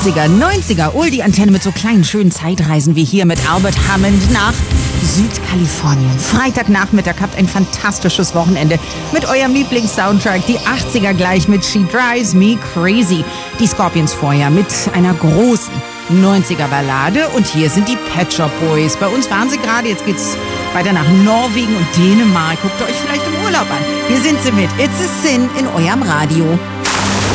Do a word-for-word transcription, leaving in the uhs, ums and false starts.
achtziger, neunziger, Oldie Antenne mit so kleinen schönen Zeitreisen wie hier mit Albert Hammond nach Südkalifornien. Freitagnachmittag habt ein fantastisches Wochenende mit eurem Lieblings-Soundtrack. Die achtziger gleich mit She Drives Me Crazy. Die Scorpions vorher mit einer großen neunziger Ballade. Und hier sind die Pet Shop Boys. Bei uns waren sie gerade, jetzt geht's weiter nach Norwegen und Dänemark. Guckt euch vielleicht im Urlaub an. Hier sind sie mit It's a Sin in eurem Radio.